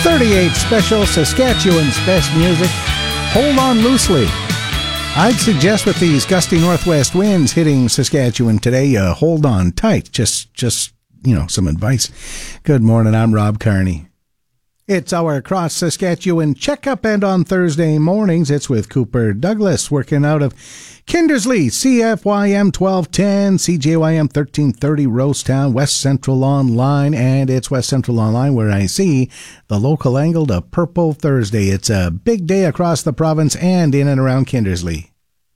38 special Saskatchewan's best music. Hold on loosely. I'd suggest with these gusty northwest winds hitting Saskatchewan today, hold on tight. Just some advice. Good morning, I'm Rob Carney. It's our Cross Saskatchewan checkup, and on Thursday mornings, it's with Cooper Douglas, working out of Kindersley, CFYM 1210, CJYM 1330, Rosetown, West Central Online, and it's West Central Online where I see the local angle to Purple Thursday. It's a big day across the province and in and around Kindersley.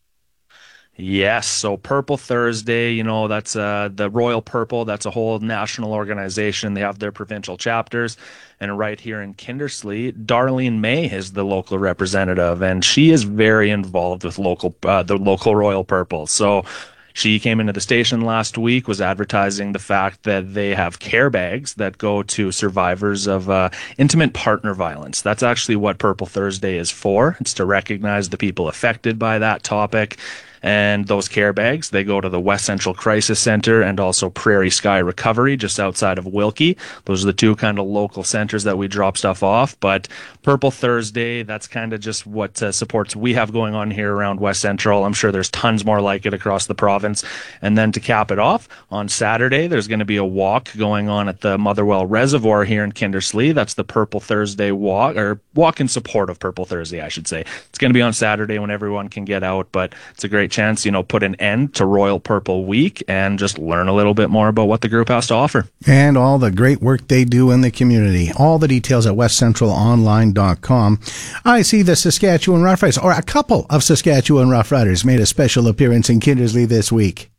Yes, so Purple Thursday, that's the Royal Purple. That's a whole national organization. They have their provincial chapters. And right here in Kindersley, Darlene May is the local representative, and she is very involved with the local Royal Purple. So she came into the station last week, was advertising the fact that they have care bags that go to survivors of intimate partner violence. That's actually what Purple Thursday is for. It's to recognize the people affected by that topic. And those care bags, they go to the West Central Crisis Center and also Prairie Sky Recovery just outside of Wilkie. Those are the two kind of local centers that we drop stuff off. But Purple Thursday, that's kind of just what supports we have going on here around West Central. I'm sure there's tons more like it across the province. And then to cap it off, on Saturday, there's going to be a walk going on at the Motherwell Reservoir here in Kindersley. That's the Purple Thursday walk, or walk in support of Purple Thursday, I should say. It's going to be on Saturday when everyone can get out, but it's a great chance, put an end to Royal Purple Week and just learn a little bit more about what the group has to offer. And all the great work they do in the community. All the details at westcentralonline.com. I see the Saskatchewan Roughriders, or a couple of Saskatchewan Roughriders, made a special appearance in Kindersley this week.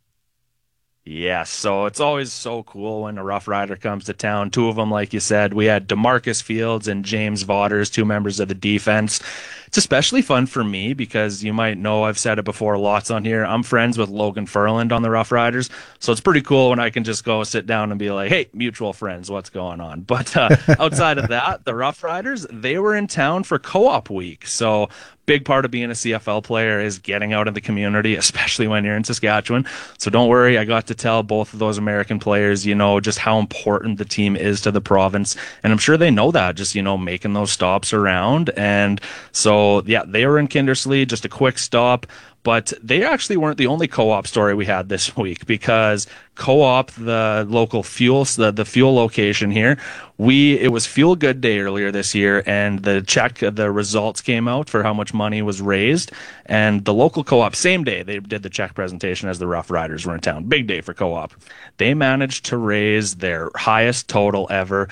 Yes, so it's always so cool when a Rough Rider comes to town. Two of them, like you said, we had DeMarcus Fields and James Vaughters, two members of the defense. It's especially fun for me because you might know, I've said it before lots on here, I'm friends with Logan Furland on the Rough Riders, so it's pretty cool when I can just go sit down and be like, hey, mutual friends, what's going on? But outside of that, the Rough Riders, they were in town for Co-op Week, so big part of being a CFL player is getting out in the community, especially when you're in Saskatchewan. So don't worry, I got to tell both of those American players, just how important the team is to the province. And I'm sure they know that, just, making those stops around. And so, yeah, they were in Kindersley, just a quick stop. But they actually weren't the only co-op story we had this week, because Co-op, the local fuel, the fuel location here, it was Fuel Good Day earlier this year, and the results came out for how much money was raised, and the local Co-op, same day, they did the check presentation as the Rough Riders were in town. Big day for Co-op. They managed to raise their highest total ever,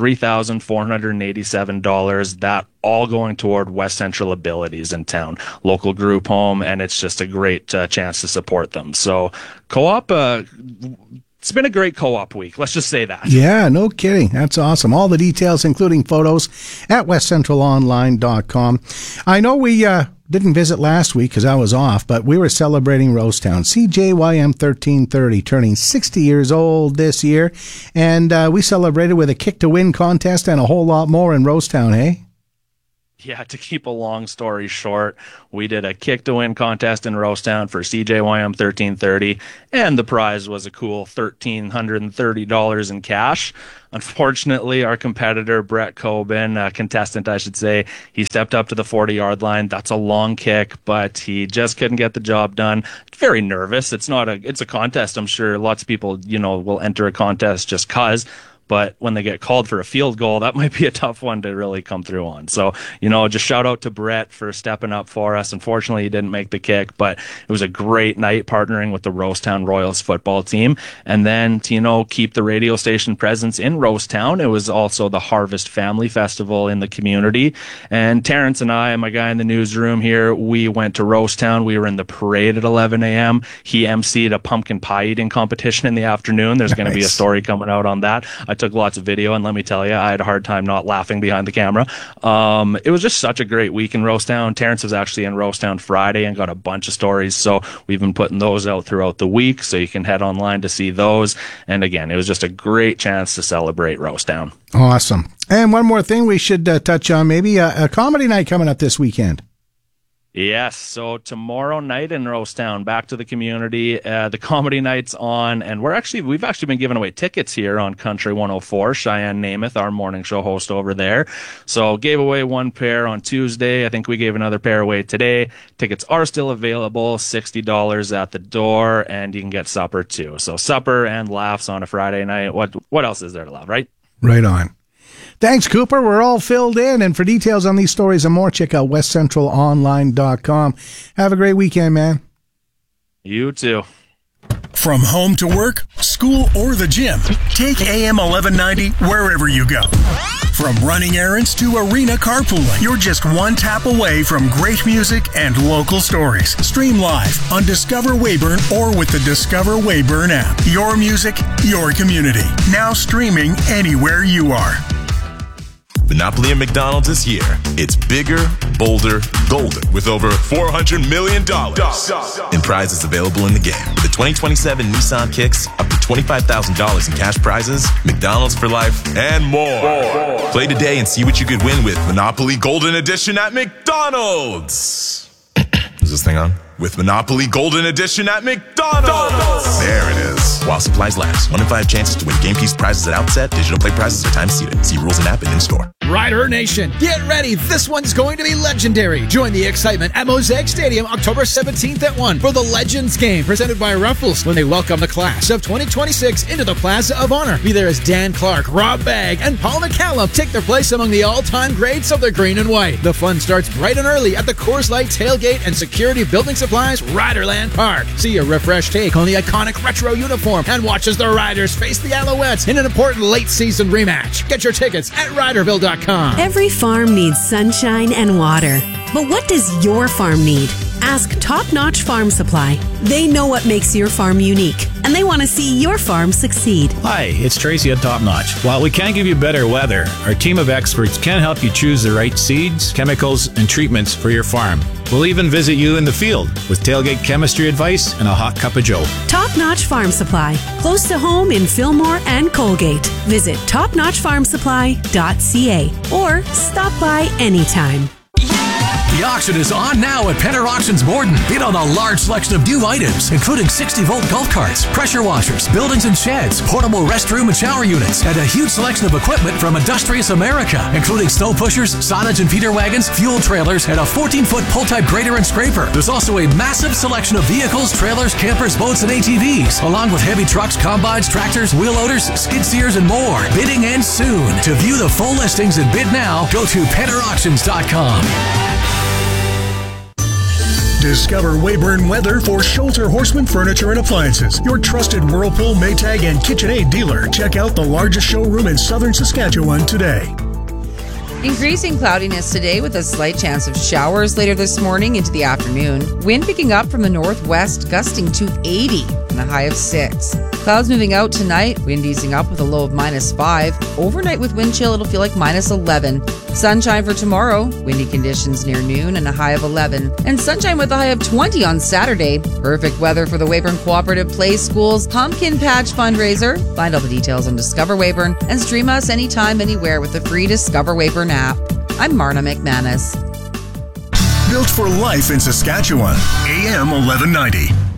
$3,487. That all going toward West Central Abilities in town, local group home, and it's just a great chance to support them. So Co-op, it's been a great Co-op week. Let's just say that. Yeah, no kidding. That's awesome. All the details, including photos, at westcentralonline.com. I know we didn't visit last week because I was off, but we were celebrating Rosetown. CJYM 1330 turning 60 years old this year, and we celebrated with a Kick to Win contest and a whole lot more in Rosetown, hey? Yeah, to keep a long story short, we did a Kick to Win contest in Rosetown for CJYM 1330, and the prize was a cool $1,330 in cash. Unfortunately, our competitor, Brett Coben, contestant, I should say, he stepped up to the 40-yard line. That's a long kick, but he just couldn't get the job done. Very nervous. It's a contest. I'm sure lots of people, will enter a contest just 'cause. But when they get called for a field goal, that might be a tough one to really come through on. So, just shout out to Brett for stepping up for us. Unfortunately, he didn't make the kick, but it was a great night partnering with the Rosetown Royals football team. And then to, keep the radio station presence in Rosetown, it was also the Harvest Family Festival in the community. And Terrence and I, my guy in the newsroom here, we went to Rosetown. We were in the parade at 11 a.m. He emceed a pumpkin pie eating competition in the afternoon. There's going to be a story coming out on that. I took lots of video, and let me tell you, I had a hard time not laughing behind the camera. It was just such a great week in Rosetown. Terrence was actually in Rosetown Friday and got a bunch of stories, so we've been putting those out throughout the week, so you can head online to see those. And again, it was just a great chance to celebrate Rosetown. Awesome. And one more thing we should touch on, maybe a comedy night coming up this weekend. Yes, so tomorrow night in Rosetown, back to the community. The comedy night's on, and we've actually been giving away tickets here on Country 104. Cheyenne Namath, our morning show host over there. So gave away one pair on Tuesday. I think we gave another pair away today. Tickets are still available, $60 at the door, and you can get supper too. So supper and laughs on a Friday night. What else is there to love, right? Right on. Thanks, Cooper. We're all filled in. And for details on these stories and more, check out westcentralonline.com. Have a great weekend, man. You too. From home to work, school, or the gym, take AM 1190 wherever you go. From running errands to arena carpooling, you're just one tap away from great music and local stories. Stream live on Discover Weyburn or with the Discover Weyburn app. Your music, your community. Now streaming anywhere you are. Monopoly at McDonald's is here. It's bigger, bolder, golden, with over $400 million in prizes available in the game. With the 2027 Nissan Kicks, up to $25,000 in cash prizes, McDonald's for life, and more. Play today and see what you could win with Monopoly Golden Edition at McDonald's. Is this thing on? With Monopoly Golden Edition at McDonald's. There it is. While supplies last. 1 in 5 chances to win game piece prizes at outset. Digital play prizes are time seated. See rules and app and in-store. Rider Nation, get ready. This one's going to be legendary. Join the excitement at Mosaic Stadium October 17th at 1 for the Legends game presented by Ruffles when they welcome the class of 2026 into the Plaza of Honor. Be there as Dan Clark, Rob Bagg, and Paul McCallum take their place among the all-time greats of the green and white. The fun starts bright and early at the Coors Light Tailgate and Security Building Supplies Riderland Park. See a refreshed take on the iconic retro uniform and watch as the Riders face the Alouettes in an important late-season rematch. Get your tickets at Riderville.com. Every farm needs sunshine and water. But what does your farm need? Ask Top Notch Farm Supply. They know what makes your farm unique, and they want to see your farm succeed. Hi, it's Tracy at Top Notch. While we can't give you better weather, our team of experts can help you choose the right seeds, chemicals, and treatments for your farm. We'll even visit you in the field with tailgate chemistry advice and a hot cup of joe. Top Notch Farm Supply, close to home in Fillmore and Colgate. Visit topnotchfarmsupply.ca or stop by anytime. The auction is on now at Penner Auctions Borden. Bid on a large selection of new items, including 60-volt golf carts, pressure washers, buildings and sheds, portable restroom and shower units, and a huge selection of equipment from Industrious America, including snow pushers, silage and feeder wagons, fuel trailers, and a 14-foot pull-type grader and scraper. There's also a massive selection of vehicles, trailers, campers, boats, and ATVs, along with heavy trucks, combines, tractors, wheel loaders, skid steers, and more. Bidding ends soon. To view the full listings and bid now, go to PennerAuctions.com. Discover Weyburn Weather for Schulter Horseman Furniture and Appliances, your trusted Whirlpool, Maytag, and KitchenAid dealer. Check out the largest showroom in southern Saskatchewan today. Increasing cloudiness today with a slight chance of showers later this morning into the afternoon. Wind picking up from the northwest, gusting to 80 and a high of 6. Clouds moving out tonight, wind easing up with a low of -5. Overnight with wind chill, it'll feel like -11. Sunshine for tomorrow, windy conditions near noon and a high of 11. And sunshine with a high of 20 on Saturday. Perfect weather for the Weyburn Cooperative Play School's Pumpkin Patch fundraiser. Find all the details on Discover Weyburn and stream us anytime, anywhere with the free Discover Weyburn app. I'm Marna McManus. Built for life in Saskatchewan. AM 1190.